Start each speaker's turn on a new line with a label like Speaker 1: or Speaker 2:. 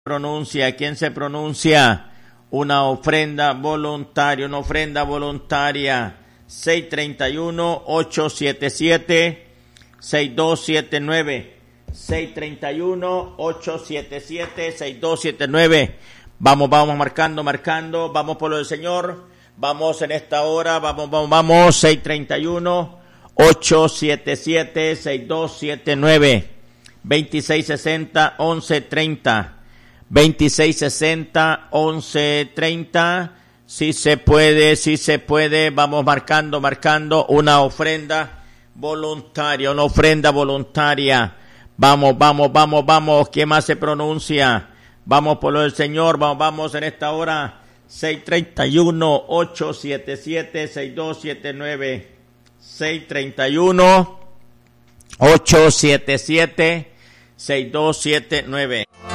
Speaker 1: pronuncia? ¿Quién se pronuncia? Una ofrenda voluntaria, 631-877-6279. 631-877-6279. Vamos marcando. Vamos por lo del Señor. Vamos en esta hora. Vamos. 631-877-6279. 2660-1130. 2660-1130. Si se puede. Vamos marcando una ofrenda voluntaria. Vamos. ¿Quién más se pronuncia? Vamos por lo del Señor. Vamos en esta hora. 631-877-6279. 631-877-6279.